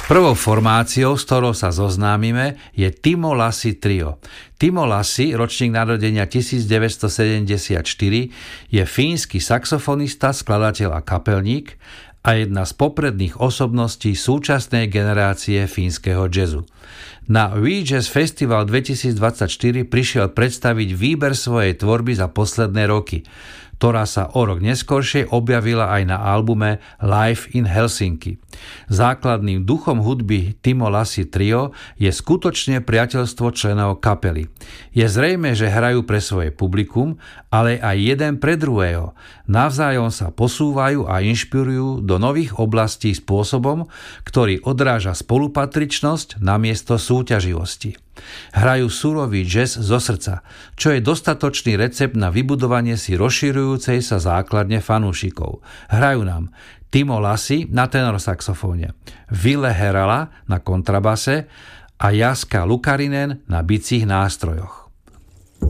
Prvou formáciou, s ktorou sa zoznámime, je Timo Lassy Trio. Timo Lassy, ročník narodenia 1974, je fínsky saxofonista, skladateľ a kapelník a jedna z popredných osobností súčasnej generácie fínskeho jazzu. Na We Jazz Festival 2024 prišiel predstaviť výber svojej tvorby za posledné roky, ktorá sa o rok neskôršie objavila aj na albume Live in Helsinki. Základným duchom hudby Timo Lassy Trio je skutočne priateľstvo členov kapely. Je zrejmé, že hrajú pre svoje publikum, ale aj jeden pre druhého. Navzájom sa posúvajú a inšpirujú do nových oblastí spôsobom, ktorý odráža spolupatričnosť namiesto súťaživosti. Hrajú surový jazz zo srdca, čo je dostatočný recept na vybudovanie si rozširujúcej sa základne fanúšikov. Hrajú nám Timo Lassy na tenorsaxofóne, Ville Herala na kontrabase a Jaska Lukarinen na bicích nástrojoch.